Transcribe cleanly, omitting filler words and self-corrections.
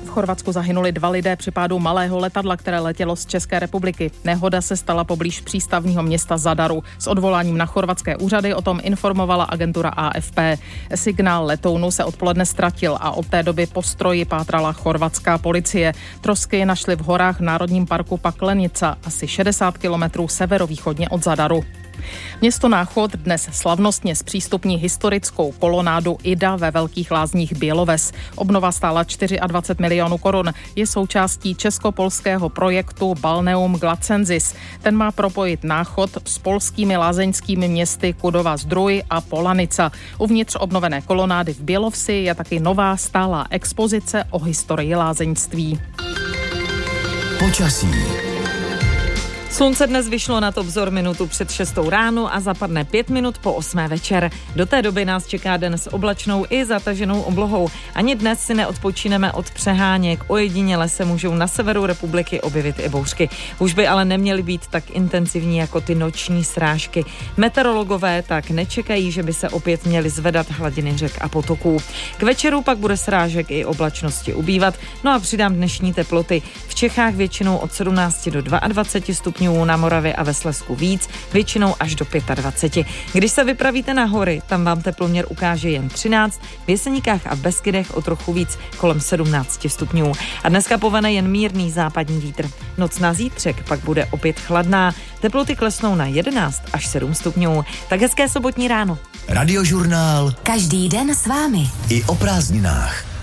V Chorvatsku zahynuli 2 lidé při pádu malého letadla, které letělo z České republiky. Nehoda se stala poblíž přístavního města Zadaru. S odvoláním na chorvatské úřady o tom informovala agentura AFP. Signál letounu se odpoledne ztratil a od té doby po stroji pátrala chorvatská policie. Trosky našli v horách v národním parku Paklenica, asi 60 kilometrů severovýchodně od Zadaru. Město Náchod dnes slavnostně zpřístupní historickou kolonádu Ida ve Velkých Lázních Běloves. Obnova stála 24 milionů korun. Je součástí česko-polského projektu Balneum Glacensis. Ten má propojit Náchod s polskými lázeňskými městy Kudova Zdruj a Polanica. Uvnitř obnovené kolonády v Bělovsi je taky nová stálá expozice o historii lázeňství. Počasí. Slunce dnes vyšlo nad obzor minutu před 6 ráno a zapadne 5 minut po 8 večer. Do té doby nás čeká den s oblačnou i zataženou oblohou. Ani dnes si neodpočíneme od přeháněk. Ojediněle se můžou na severu republiky objevit i bouřky. Už by ale neměly být tak intenzivní jako ty noční srážky. Meteorologové tak nečekají, že by se opět měly zvedat hladiny řek a potoků. K večeru pak bude srážek i oblačnosti ubývat. No a přidám dnešní teploty. V Čechách většinou od 17 do 22 stupňů, na Moravě a ve Slezsku víc, většinou až do 25. Když se vypravíte na hory, tam vám teploměr ukáže jen 13, v Jeseníkách a v Beskydech o trochu víc, kolem 17 stupňů. A dneska povane jen mírný západní vítr. Noc na zítřek pak bude opět chladná, teploty klesnou na 11 až 7 stupňů. Tak hezké sobotní ráno. Radiožurnál. Každý den s vámi. I o prázdninách.